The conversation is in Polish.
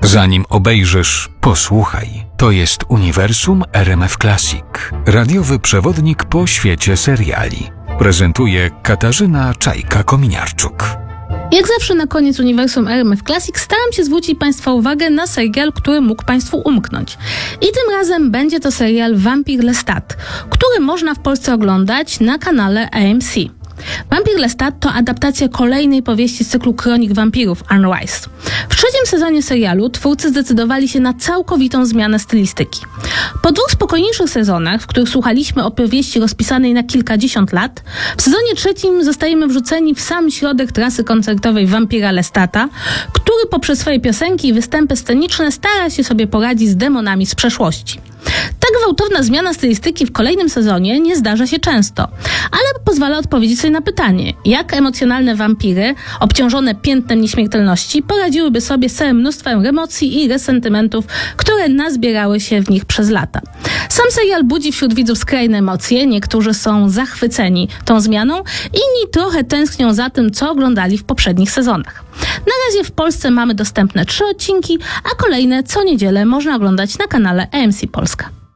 Zanim obejrzysz, posłuchaj. To jest Uniwersum RMF Classic. Radiowy przewodnik po świecie seriali. Prezentuje Katarzyna Czajka-Kominiarczuk. Jak zawsze na koniec Uniwersum RMF Classic staram się zwrócić Państwa uwagę na serial, który mógł Państwu umknąć. I tym razem będzie to serial Vampire Lestat, który można w Polsce oglądać na kanale AMC. Vampire Lestat to adaptacja kolejnej powieści z cyklu Kronik Wampirów Anne Rice. W trzecim sezonie serialu twórcy zdecydowali się na całkowitą zmianę stylistyki. Po 2 spokojniejszych sezonach, w których słuchaliśmy opowieści rozpisanej na kilkadziesiąt lat, w sezonie trzecim zostajemy wrzuceni w sam środek trasy koncertowej Vampira Lestata, który poprzez swoje piosenki i występy sceniczne stara się sobie poradzić z demonami z przeszłości. Tak gwałtowna zmiana stylistyki w kolejnym sezonie nie zdarza się często, ale pozwala odpowiedzieć sobie na pytanie, jak emocjonalne wampiry, obciążone piętnem nieśmiertelności, poradziłyby sobie z całym mnóstwem emocji i resentymentów, które nazbierały się w nich przez lata. Sam serial budzi wśród widzów skrajne emocje, niektórzy są zachwyceni tą zmianą, inni trochę tęsknią za tym, co oglądali w poprzednich sezonach. Na razie w Polsce mamy dostępne 3 odcinki, a kolejne co niedzielę można oglądać na kanale AMC Polska.